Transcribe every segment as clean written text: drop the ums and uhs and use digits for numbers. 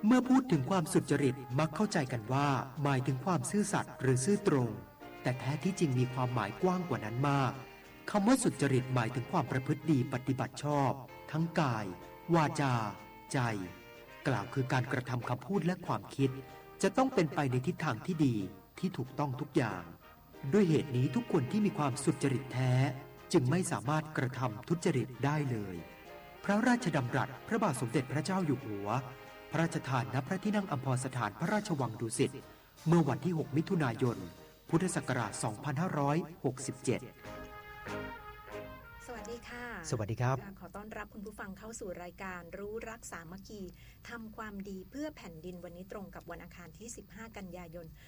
เมื่อพูดถึงความสุจริตมักเข้าใจกันว่าหมายถึงความซื่อสัตย์หรือซื่อตรงแต่แท้ที่จริงมีความหมายกว้างกว่านั้นมากคำว่าสุจริตหมายถึงความประพฤติดีปฏิบัติชอบทั้งกายวาจาใจกล่าวคือการกระทำคำพูดและความคิดจะต้องเป็นไปในทิศทางที่ดีที่ถูกต้องทุกอย่างด้วยเหตุนี้ทุกคนที่มีความสุจริตแท้จึงไม่สามารถกระทำทุจริตได้เลยพระราชดำรัสพระบาทสมเด็จพระเจ้าอยู่หัวพระราชทานณพระที่นั่งอัมพรสถานพระราชวังดุสิตเมื่อวันที่6มิถุนายนพุทธศักราช2567 สวัสดีค่ะสวัสดีครับขอต้อนรับคุณผู้ฟังเข้าสู่รายการรู้รักสามัคคีทำความดีเพื่อแผ่นดินวันนี้ตรงกับวันอังคารที่15กันยายน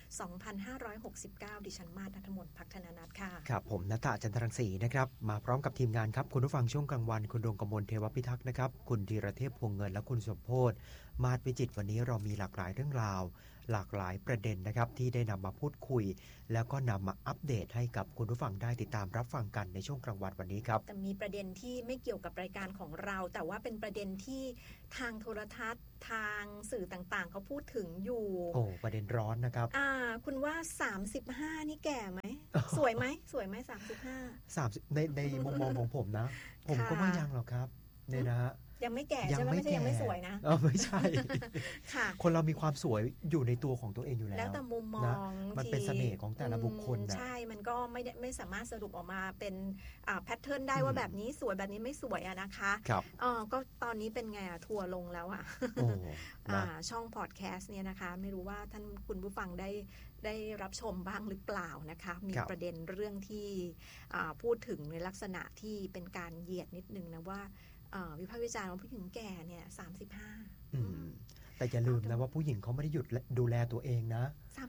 2569ดิฉันมาศ ณัฐมนต์ ภักธนานัทค่ะครับผมณัฐา จันทรังสีนะครับมาพร้อมกับทีมงานครับคุณผู้ฟังช่วงกลางวันคุณดวงกมลเทวพิทักษ์นะครับคุณธีรเทพพวงเงินและคุณสมโพธิ์มาศวิจิตรวันนี้เรามีหลากหลายเรื่องราวหลากหลายประเด็นนะครับที่ได้นำมาพูดคุยแล้วก็นำมาอัปเดตให้กับคุณผู้ฟังได้ติดตามรับฟังกันในช่วงกลางวันวันนี้ครับแต่มีประเด็นที่ไม่เกี่ยวกับรายการของเราแต่ว่าเป็นประเด็นที่ทางโทรทัศน์ทางสื่อต่างๆเขาพูดถึงอยู่ประเด็นร้อนนะครับคุณว่า35นี่แก่ไหม สวยไหม35 ในมุมมองของผมนะผมก็ไม่ยังหรอกครับเนี่ยนะยังไม่แก่ใช่ไหมไม่ใช่ยังไม่สวยนะไม่ใช่ค่ะคนเรามีความสวยอยู่ในตัวของตัวเองอยู่แล้วแล้วแต่มุมมองมันเป็นเสน่ห์ของแต่ละบุคคลนะใช่มันก็ไม่สามารถสรุปออกมาเป็นแพทเทิร์นได้ว่าแบบนี้สวยแบบนี้ไม่สวยนะคะก็ตอนนี้เป็นไงทัวร์ลงแล้วช่องพอดแคสต์เนี่ยนะคะไม่รู้ว่าท่านคุณผู้ฟังได้รับชมบ้างหรือเปล่านะคะมีประเด็นเรื่องที่พูดถึงในลักษณะที่เป็นการเหยียดนิดนึงนะว่าวิพากษ์วิจารณ์ว่าผู้หญิงแก่เนี่ย35 แต่อย่าลืมนะว่าผู้หญิงเขาไม่ได้หยุดดูแลตัวเองนะ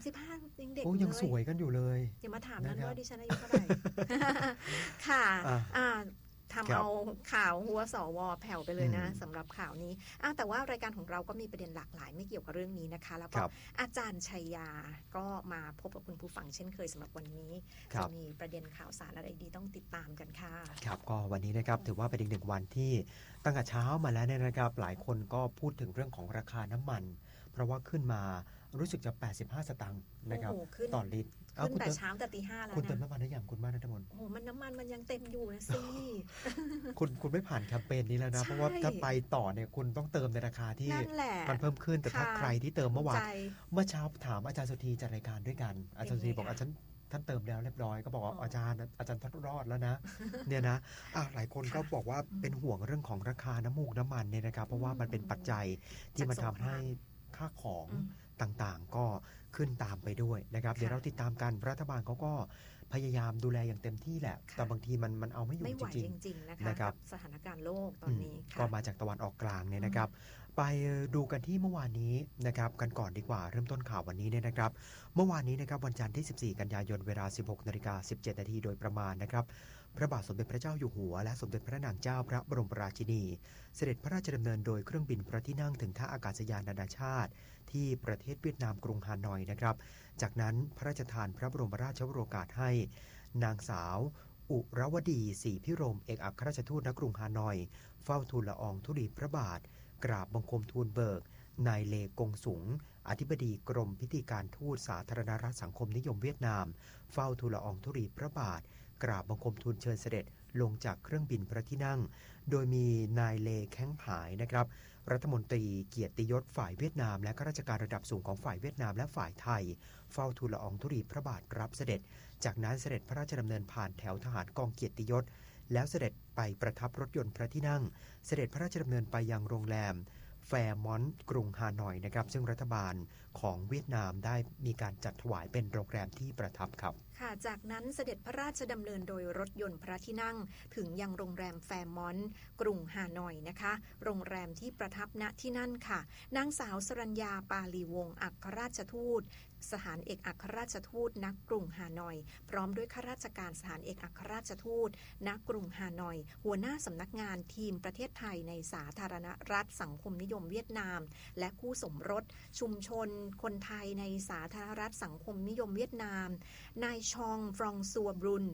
35ยังเด็กยังสวยกันอยู่เลยอย่ามาถามนั้นว่าดิฉันอายุเท่าไหร่ค่ะทำเอาข่าวหัวสวแผ่วไปเลยนะสำหรับข่าวนี้แต่ว่ารายการของเราก็มีประเด็นหลากหลายไม่เกี่ยวกับเรื่องนี้นะคะแล้วก็อาจารย์ชัยยาก็มาพบกับคุณผู้ฟังเช่นเคยสำหรับวันนี้จะมีประเด็นข่าวสารอะไรดีต้องติดตามกันค่ะครับก็วันนี้นะครับถือว่าเป็นอีกหนึ่งวันที่ตั้งแต่เช้ามาแล้วเนี่ยนะครับหลายคนก็พูดถึงเรื่องของราคาน้ำมันเพราะว่าขึ้นมารู้สึกจะ85 สตางค์นะครับต่อลิตรขึ้นแต่เช้าแต่ตี 5แล้วนะคุณเติมน้ำมันได้อย่างคุณมาศ ณัฐมนต์น้ำมันมันยังเต็มอยู่นะสิคุณไม่ผ่านแคมเปญนี้แล้วนะเพราะว่าถ้าไปต่อเนี่ยคุณต้องเติมในราคาที่มันเพิ่มขึ้นแต่ถ้าใครที่เติมเมื่อวานเมื่อเช้าถามอาจารย์สุธีจัดรายการด้วยกันอาจารย์สุธีบอกอาจารย์ท่านเติมแล้วเรียบร้อยก็บอกว่าอาจารย์ท่านรอดแล้วนะเนี่ยนะหลายคนก็บอกว่าเป็นห่วงเรื่องของราคาน้ำมันเนี่ยนะครับเพราะว่ามันเป็นปัจจัยที่มันทำให้ค่าของต่างๆก็ขึ้นตามไปด้วยนะครับเดี๋ยวเราติดตามกันรัฐบาลเขาก็พยายามดูแลอย่างเต็มที่แหละแต่บางทีมันเอาไม่อยู่จริงๆนะครับสถานการณ์โลกตอนนี้ก็มาจากตะวันออกกลางเนี่ยนะครับไปดูกันที่เมื่อวานนี้นะครับกันก่อนดีกว่าเริ่มต้นข่าววันนี้เนี่ยนะครับเมื่อวานนี้นะครับวันจันทร์ที่14กันยายนเวลา 16:17 น.โดยประมาณนะครับพระบาทสมเด็จพระเจ้าอยู่หัวและสมเด็จพระนางเจ้าพระบรมราชินีเสด็จพระราชดำเนินโดยเครื่องบินพระที่นั่งถึงท่าอากาศยานนานาชาติที่ประเทศเวียดนามกรุงฮานอยนะครับจากนั้นพระราชทานพระบรมราชโองการให้นางสาวอุรวดีศรีพิรมเอกอัครราชทูตณกรุงฮานอยเฝ้าทูลละอองธุลีพระบาทกราบบังคมทูลเบิกนายเลกงสุงอธิบดีกรมพิธีการทูตสาธารณรัฐสังคมนิยมเวียดนามเฝ้าทูลละอองธุลีพระบาทกราบบังคมทูลเชิญเสด็จลงจากเครื่องบินพระที่นั่งโดยมีนายเลแข้งผายนะครับรัฐมนตรีเกียรติยศฝ่ายเวียดนามและข้าราชการระดับสูงของฝ่ายเวียดนามและฝ่ายไทยเฝ้าทูลละอองธุลีพระบาทรับเสด็จจากนั้นเสด็จพระราชดำเนินผ่านแถวทหารกองเกียรติยศแล้วเสด็จไปประทับรถยนต์พระที่นั่งเสด็จพระราชดำเนินไปยังโรงแรมแฟร์มอนต์กรุงฮานอยนะครับซึ่งรัฐบาลของเวียดนามได้มีการจัดถวายเป็นโรงแรมที่ประทับครับค่ะจากนั้นเสด็จพระราชดำเนินโดยรถยนต์พระที่นั่งถึงยังโรงแรมแฟร์มอนต์กรุงฮานอยนะคะโรงแรมที่ประทับณที่นั่นค่ะนางสาวสรัญญาปาลีวงศ์อัครราชทูตสถานเอกอัครราชทูตณกรุงฮานอยพร้อมด้วยข้าราชการสถานเอกอัครราชทูตณกรุงฮานอยหัวหน้าสำนักงานทีมประเทศไทยในสาธารณรัฐสังคมนิยมเวียดนามและคู่สมรสชุมชนคนไทยในสาธารณรัฐสังคมนิยมเวียดนามนายชองฟรองซัวบรุน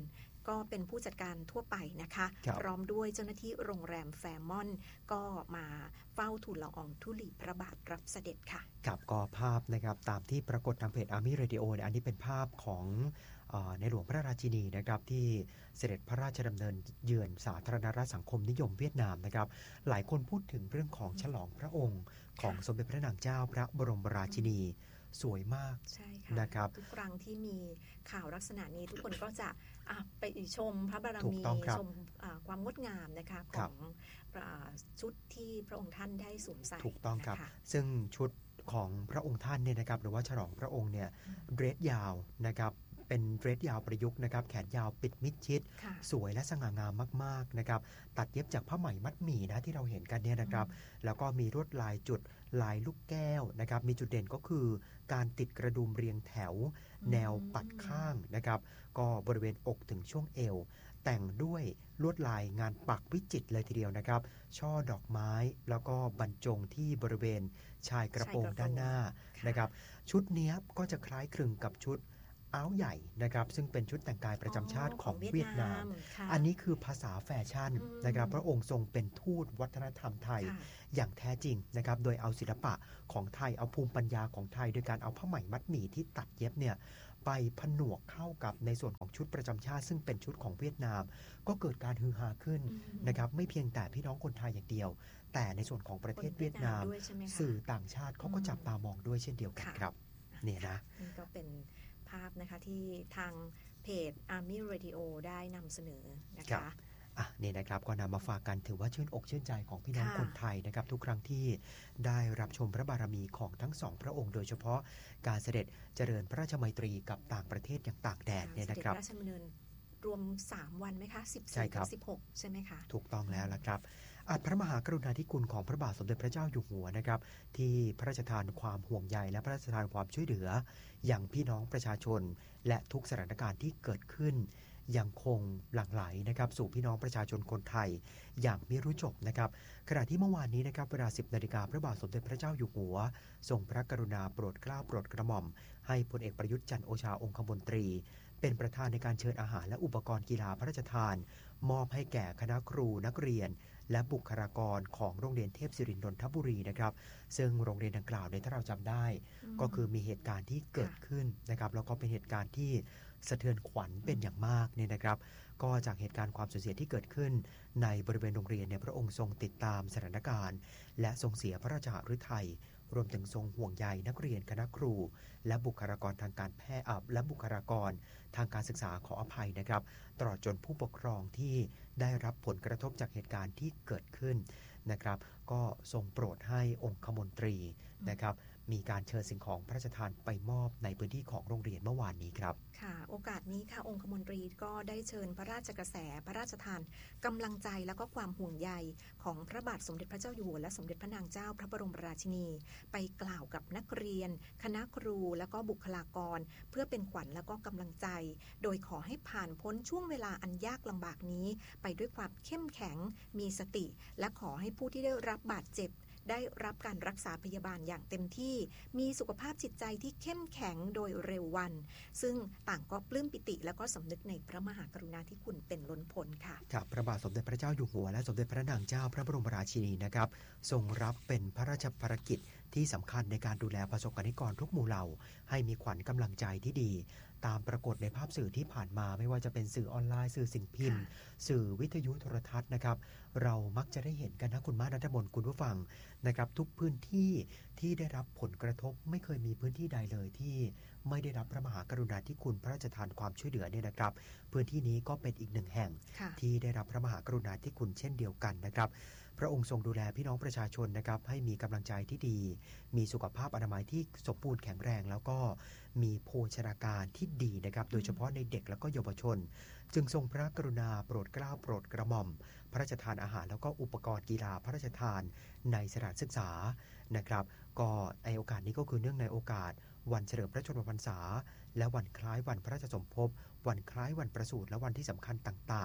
ก็เป็นผู้จัดการทั่วไปนะคะพร้อมด้วยเจ้าหน้าที่โรงแรมแฟร์มอนก็มาเฝ้าทูลละอองธุลีพระบาทรับเสด็จค่ะครับก็ภาพนะครับตามที่ปรากฏทางเพจ Army Radio อันนี้เป็นภาพของในหลวงพระราชินีนะครับที่เสด็จพระราชดำเนินเยือนสาธารณรัฐสังคมนิยมเวียดนามนะครับหลายคนพูดถึงเรื่องของฉลองพระองค์ของสมเด็จพระนางเจ้าพระบรมราชินีสวยมากใช่ค่ะนะครับทุกครั้งที่มีข่าวลักษณะนี้ทุกคนก็จะไปชมพระบารมีชมความงดงามนะคะของชุดที่พระองค์ท่านได้สวมใส่ถูกต้องครับซึ่งชุดของพระองค์ท่านเนี่ยนะครับหรือว่าฉลองพระองค์เนี่ยเดรสยาวนะครับเป็นเดรสยาวประยุกต์นะครับแขนยาวปิดมิดชิดสวยและสง่างามมากๆนะครับตัดเย็บจากผ้าไหมมัดหมี่นะที่เราเห็นกันเนี่ยนะครับแล้วก็มีลวดลายจุดลายลูกแก้วนะครับมีจุดเด่นก็คือการติดกระดุมเรียงแถวแนวปัดข้างนะครับก็บริเวณอกถึงช่วงเอวแต่งด้วยลวดลายงานปักวิจิตรเลยทีเดียวนะครับช่อดอกไม้แล้วก็บรรจงที่บริเวณชายกระโปรงด้านหน้านะครับชุดนี้ก็จะคล้ายคลึงกับชุดอ้าวใหญ่นะครับซึ่งเป็นชุดแต่งกายประจำชาติของเวียดนามอันนี้คือภาษาแฟชั่นนะครับพระองค์ทรงเป็นทูตวัฒนธรรมไทยอย่างแท้จริงนะครับโดยเอาศิลปะของไทยเอาภูมิปัญญาของไทยโดยการเอาผ้าไหมมัดหมี่ที่ตัดเย็บเนี่ยไปผนวกเข้ากับในส่วนของชุดประจำชาติซึ่งเป็นชุดของเวียดนามก็เกิดการฮือฮาขึ้นนะครับไม่เพียงแต่พี่น้องคนไทยอย่างเดียวแต่ในส่วนของประเทศเวียดนามสื่อต่างชาติเขาก็จับตามองด้วยเช่นเดียวกันครับเนี่ยนะนี่ก็เป็นภาพนะคะที่ทางเพจ Army Radio ได้นำเสนอนะคะนี่นะครับก็นำมาฝากกันถือว่าชื่นอกชื่นใจของพี่น้องคนไทยนะครับทุกครั้งที่ได้รับชมพระบารมีของทั้งสองพระองค์โดยเฉพาะการเสด็จเจริญพระราชมัยตรีกับต่างประเทศอย่างต่างแดนเนี่ยนะครับเสด็จพระราชดำเนินรวม3วันไหมคะ14-16ใช่ไหมคะถูกต้องแล้วละครับอาจพระมหากรุณาธิคุณของพระบาทสมเด็จพระเจ้าอยู่หัวนะครับที่พระราชทานความห่วงใยและพระราชทานความช่วยเหลืออย่างพี่น้องประชาชนและทุกสถานการณ์ที่เกิดขึ้นยังคงหลั่งไหลนะครับสู่พี่น้องประชาชนคนไทยอย่างไม่รู้จบนะครับขณะที่เมื่อวานนี้นะครับเวลา 10 นาฬิกาพระบาทสมเด็จพระเจ้าอยู่หัวทรงพระกรุณาโปรดเกล้าโปรดกระหม่อมให้พลเอกประยุทธ์จันทร์โอชาองคมนตรีเป็นประธานในการเชิญอาหารและอุปกรณ์กีฬาพระราชทานมอบให้แก่คณะครูนักเรียนและบุคลากรของโรงเรียนเทพศิรินทร์นนทบุรีนะครับซึ่งโรงเรียนดังกล่าวในถ้าเราจำได้ก็คือมีเหตุการณ์ที่เกิดขึ้นนะครับแล้วก็เป็นเหตุการณ์ที่สะเทือนขวัญเป็นอย่างมากเนี่ยนะครับก็จากเหตุการณ์ความสูญเสียที่เกิดขึ้นในบริเวณโรงเรียนเนี่ยพระองค์ทรงติดตามสถานการณ์และทรงเสียพระราชหฤทัยรวมถึงทรงห่วงใยนักเรียนคณะครูและบุคลากรทางการแพทย์และบุคลากรทางการศึกษาขออภัยนะครับตลอดจนผู้ปกครองที่ได้รับผลกระทบจากเหตุการณ์ที่เกิดขึ้นนะครับก็ทรงโปรดให้องคมนตรีนะครับมีการเชิญสิ่งของพระราชทานไปมอบในพื้นที่ของโรงเรียนเมื่อวานนี้ครับค่ะโอกาสนี้ค่ะองคมนตรีก็ได้เชิญพระราชกระแสพระราชทานกำลังใจและก็ความห่วงใยของพระบาทสมเด็จพระเจ้าอยู่หัวและสมเด็จพระนางเจ้าพระบรมราชินีไปกล่าวกับนักเรียนคณะครูและก็บุคลากรเพื่อเป็นขวัญและก็กำลังใจโดยขอให้ผ่านพ้นช่วงเวลาอันยากลำบากนี้ไปด้วยความเข้มแข็งมีสติและขอให้ผู้ที่ได้รับบาดเจ็บได้รับการรักษาพยาบาลอย่างเต็มที่มีสุขภาพจิตใจที่เข้มแข็งโดยเร็ววันซึ่งต่างก็ปลื้มปิติและก็สำนึกในพระมหากรุณาธิคุณเป็นล้นพ้นค่ะครับพระบาทสมเด็จพระเจ้าอยู่หัวและสมเด็จพระนางเจ้าพระบรมราชินีนะครับทรงรับเป็นพระราชภารกิจที่สำคัญในการดูแลประสบกนิกรทุกหมู่เหล่าให้มีขวัญกำลังใจที่ดีตามปรากฏในภาพสื่อที่ผ่านมาไม่ว่าจะเป็นสื่อออนไลน์สื่อสิ่งพิมพ์สื่อวิทยุโทรทัศน์นะครับเรามักจะได้เห็นกันนะคุณมาณัฐมนต์คุณผู้ฟังนะครับทุกพื้นที่ที่ได้รับผลกระทบไม่เคยมีพื้นที่ใดเลยที่ไม่ได้รับพระมหากรุณาธิคุณพระราชทานความช่วยเหลือเนี่ยนะครับพื้นที่นี้ก็เป็นอีกหนึ่งแห่งที่ได้รับพระมหากรุณาธิคุณเช่นเดียวกันนะครับพระองค์ทรงดูแลพี่น้องประชาชนนะครับให้มีกำลังใจที่ดีมีสุขภาพอนามัยที่สมบูรณ์แข็งแรงแล้วก็มีโภชนาการที่ดีนะครับโดยเฉพาะในเด็กและก็เยาวชนจึงทรงพระกรุณาโปรดเกล้าโปรดกระหม่อมพระราชทานอาหารแล้วก็อุปกรณ์กีฬาพระราชทานในสถานศึกษานะครับก็ในโอกาสนี้ก็คือเนื่องในโอกาสวันเฉลิมพระชนมพรรษาและวันคล้ายวันพระราชสมภพวันคล้ายวันประสูติและวันที่สำคัญต่างๆ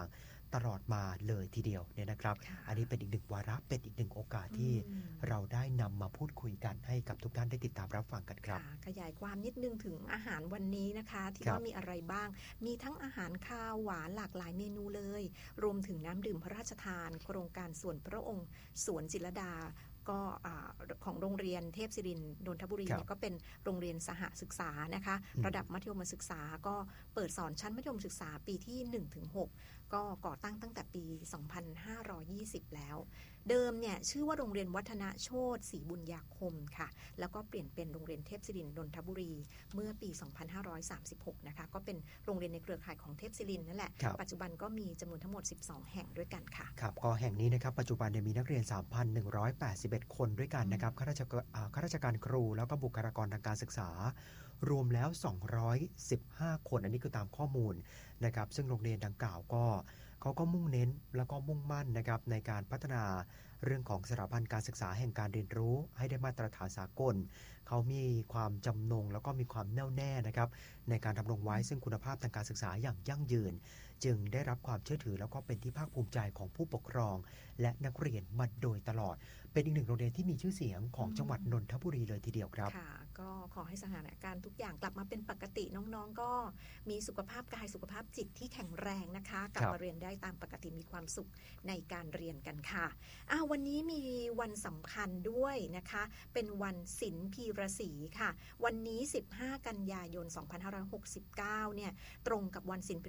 ตลอดมาเลยทีเดียวเนี่ยนะครับอันนี้เป็นอีกหนึ่งวาระเป็นอีกหนึ่งโอกาสที่เราได้นำมาพูดคุยกันให้กับทุกท่านได้ติดตามรับฟังกันครับขยายความนิดนึงถึงอาหารวันนี้นะคะที่ว่ามีอะไรบ้างมีทั้งอาหารคาวหวานหลากหลายเมนูเลยรวมถึงน้ำดื่มพระราชทานโครงการส่วนพระองค์สวนจิตรลดาก็ของโรงเรียนเทพศิรินทร์นนทบุรีเนี่ยก็เป็นโรงเรียนสหศึกษานะคะระดับมัธยมศึกษาก็เปิดสอนชั้นมัธยมศึกษาปีที่ 1-6 ก็ก่อตั้งแต่ปี 2520 แล้วเดิมเนี่ยชื่อว่าโรงเรียนวัฒนโชติศรีบุญญาคมค่ะแล้วก็เปลี่ยนเป็นโรงเรียนเทพศิรินทร์นนทบุรีเมื่อปี 2536 นะคะก็เป็นโรงเรียนในเครือข่ายของเทพศิรินทร์นั่นแหละปัจจุบันก็มีจำนวนทั้งหมด 12 แห่งด้วยกันค่ะครับก็แห่งนี้นะครับปัจจุบันมีนักเรียน 3,181 คนด้วยกันนะครับข้าราชการครูแล้วก็บุคลากรทางการศึกษารวมแล้ว215คนอันนี้คือตามข้อมูลนะครับซึ่งโรงเรียนดังกล่าวก็เขาก็มุ่งเน้นแล้วก็มุ่งมั่นนะครับในการพัฒนาเรื่องของสถาบันการศึกษาแห่งการเรียนรู้ให้ได้มาตรฐานสากลเขามีความจำนงแล้วก็มีความแน่วแน่นะครับในการดำรงไว้ซึ่งคุณภาพทางการศึกษาอย่างยั่งยืนจึงได้รับความเชื่อถือแล้วก็เป็นที่ภาคภูมิใจของผู้ปกครองและนักเรียนมาโดยตลอดเป็นอีกหนึ่งโรงเรียนที่มีชื่อเสียงของจังหวัดนนทบุรีเลยทีเดียวครับค่ะก็ขอให้สถานการณ์ทุกอย่างกลับมาเป็นปกติน้องๆก็มีสุขภาพกายสุขภาพจิตที่แข็งแรงนะคะกลับมาเรียนได้ตามปกติมีความสุขในการเรียนกันค่ะวันนี้มีวันสำคัญด้วยนะคะเป็นวันศิลป์พีระศรีค่ะวันนี้15 กันยายน 2569เนี่ยตรงกับวันศิลป์